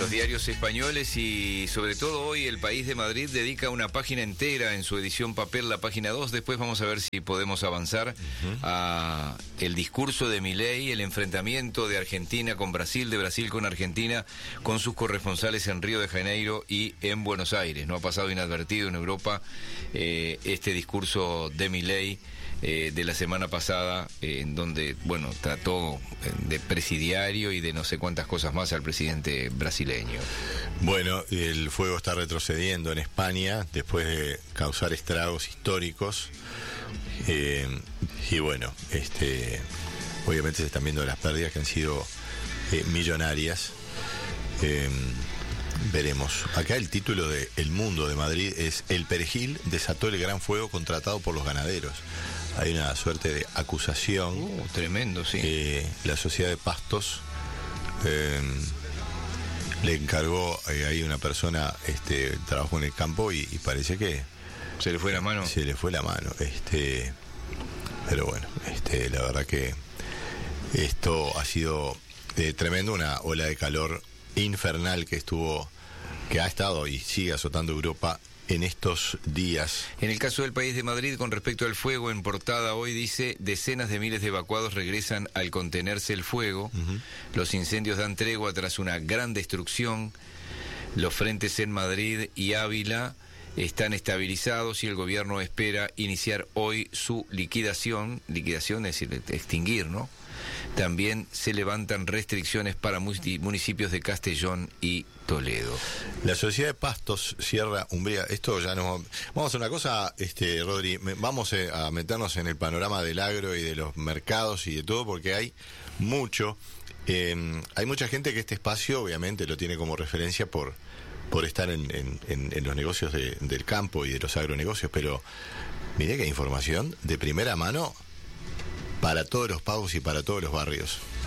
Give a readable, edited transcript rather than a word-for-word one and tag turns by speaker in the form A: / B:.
A: los diarios españoles y sobre todo hoy El País de Madrid dedica una página entera en su edición papel, la página 2. Después vamos a ver si podemos avanzar a el discurso de Milei, el enfrentamiento de Argentina con Brasil, de Brasil con Argentina, con sus corresponsales en Río de Janeiro y en Buenos Aires. No ha pasado inadvertido en Europa este discurso de Milei de la semana pasada, en donde, bueno, trató de presidiario y de no sé cuántas cosas más al presidente brasileño.
B: Bueno, el fuego está retrocediendo en España después de causar estragos históricos y bueno, obviamente se están viendo las pérdidas que han sido millonarias. Veremos. Acá el título de El Mundo de Madrid es: El perejil desató el gran fuego contratado por los ganaderos. Hay una suerte de acusación.
A: Tremendo, sí.
B: La sociedad de pastos le encargó ahí una persona, trabajó en el campo y parece que
A: se le fue la mano.
B: Se le fue la mano. Pero bueno, la verdad que esto ha sido tremendo, una ola de calor infernal que ha estado y sigue azotando Europa en estos días.
A: En el caso del País de Madrid, con respecto al fuego, en portada hoy dice: decenas de miles de evacuados regresan al contenerse el fuego. Los incendios dan tregua tras una gran destrucción. Los frentes en Madrid y Ávila están estabilizados y el gobierno espera iniciar hoy su liquidación, es decir, extinguir, ¿no? También se levantan restricciones para municipios de Castellón y Toledo.
B: La sociedad de pastos cierra Umbría. Esto ya no... Vamos a hacer una cosa, Rodri, vamos a meternos en el panorama del agro y de los mercados y de todo, porque hay mucho. Hay mucha gente que este espacio obviamente lo tiene como referencia por estar en los negocios del campo y de los agronegocios, pero mire que hay información de primera mano para todos los pagos y para todos los barrios.